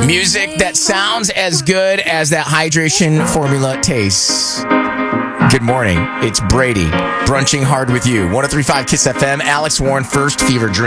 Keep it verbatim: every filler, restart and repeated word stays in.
Music that sounds as good as that hydration formula tastes. Good morning. It's Brady, brunching hard with you. one oh three point five Kiss F M, Alex Warren, First Fever Dream.